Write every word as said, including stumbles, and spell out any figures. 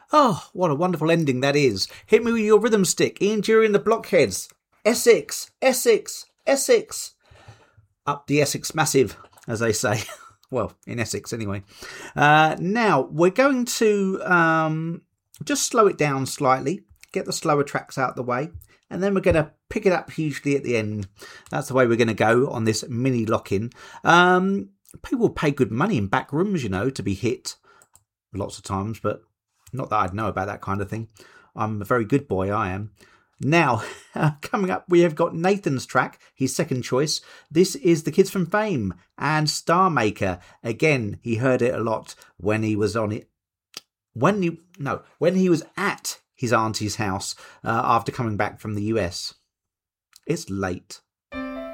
Oh, what a wonderful ending that is. Hit me with your rhythm stick. Ian Dury and the Blockheads. Essex, Essex, Essex. Up the Essex Massive, as they say. Well, in Essex anyway. Uh, now, we're going to um, just slow it down slightly, get the slower tracks out of the way, and then we're going to pick it up hugely at the end. That's the way we're going to go on this mini lock-in. Um, people pay good money in back rooms, you know, to be hit lots of times, but not that I'd know about that kind of thing. I'm a very good boy, I am. Now, coming up, we have got Nathan's track, his second choice. This is The Kids from Fame and Star Maker. Again, he heard it a lot when he was on it. When he, no, when he was at his auntie's house uh, after coming back from the U S. It's late.